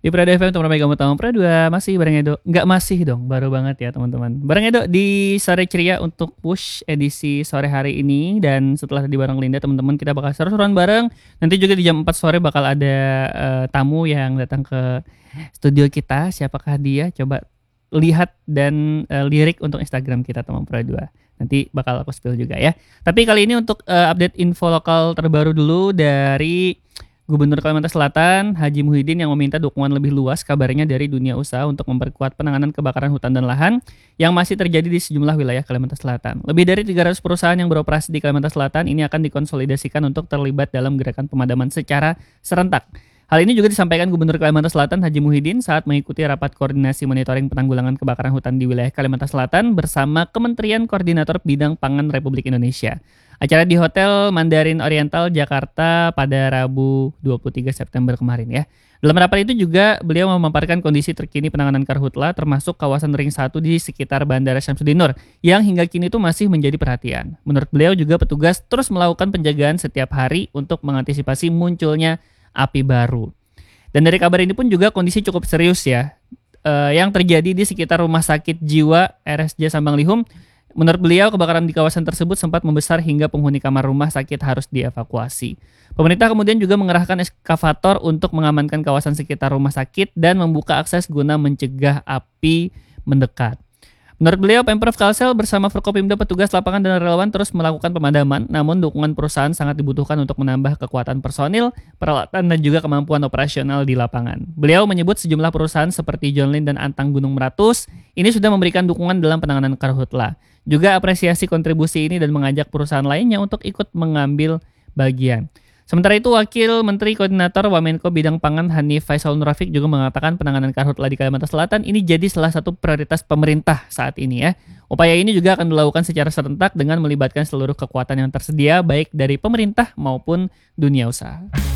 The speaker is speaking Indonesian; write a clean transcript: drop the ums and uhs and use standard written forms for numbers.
Di Prada FM teman Megang Utama Pradua, masih bareng Edo. Nggak masih dong, baru banget ya teman-teman. Bareng Edo di Sore Ceria untuk push edisi sore hari ini. Dan setelah tadi bareng Linda teman-teman kita bakal seru-seruan bareng. Nanti juga di jam 4 sore bakal ada tamu yang datang ke studio kita. Siapakah dia? Coba lihat dan lirik untuk Instagram kita teman Pradua. Nanti bakal aku spill juga ya. Tapi kali ini untuk update info lokal terbaru dulu dari Gubernur Kalimantan Selatan, Haji Muhyiddin yang meminta dukungan lebih luas kabarnya dari dunia usaha untuk memperkuat penanganan kebakaran hutan dan lahan yang masih terjadi di sejumlah wilayah Kalimantan Selatan. Lebih dari 300 perusahaan yang beroperasi di Kalimantan Selatan ini akan dikonsolidasikan untuk terlibat dalam gerakan pemadaman secara serentak. Hal ini juga disampaikan Gubernur Kalimantan Selatan Haji Muhyiddin saat mengikuti rapat koordinasi monitoring penanggulangan kebakaran hutan di wilayah Kalimantan Selatan bersama Kementerian Koordinator Bidang Pangan Republik Indonesia. Acara di Hotel Mandarin Oriental Jakarta pada Rabu 23 September kemarin ya. Dalam rapat itu juga beliau memaparkan kondisi terkini penanganan karhutla termasuk kawasan Ring 1 di sekitar Bandara Syamsuddin Nur yang hingga kini itu masih menjadi perhatian. Menurut beliau juga petugas terus melakukan penjagaan setiap hari untuk mengantisipasi munculnya api baru. Dan dari kabar ini pun juga kondisi cukup serius ya yang terjadi di sekitar Rumah Sakit Jiwa RSJ Sambang Lihum. Menurut beliau, kebakaran di kawasan tersebut sempat membesar hingga penghuni kamar rumah sakit harus dievakuasi. Pemerintah kemudian juga mengerahkan eskavator untuk mengamankan kawasan sekitar rumah sakit dan membuka akses guna mencegah api mendekat. Menurut beliau, Pemprov Kalsel bersama Forkopimda, petugas lapangan dan relawan terus melakukan pemadaman, namun dukungan perusahaan sangat dibutuhkan untuk menambah kekuatan personil, peralatan, dan juga kemampuan operasional di lapangan. Beliau menyebut sejumlah perusahaan seperti John Lynn dan Antang Gunung Meratus ini sudah memberikan dukungan dalam penanganan karhutla. Juga apresiasi kontribusi ini dan mengajak perusahaan lainnya untuk ikut mengambil bagian. Sementara itu, Wakil Menteri Koordinator Wamenko Bidang Pangan Hanif Faisal Nurafik juga mengatakan penanganan karhutla di Kalimantan Selatan ini jadi salah satu prioritas pemerintah saat ini ya. Upaya ini juga akan dilakukan secara serentak dengan melibatkan seluruh kekuatan yang tersedia baik dari pemerintah maupun dunia usaha.